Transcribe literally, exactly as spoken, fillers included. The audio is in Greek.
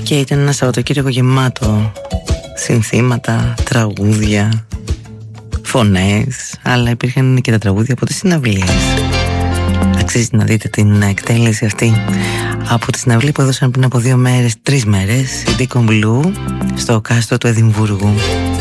Και ήταν ένα Σαββατοκύριακο γεμάτο συνθήματα, τραγούδια, φωνές, αλλά υπήρχαν και τα τραγούδια από τις συναυλίες. Αξίζει να δείτε την εκτέλεση αυτή από τη συναυλία που έδωσαν πριν από δύο μέρες, τρεις μέρες, η Deacon Blue στο κάστρο του Εδιμβούργου.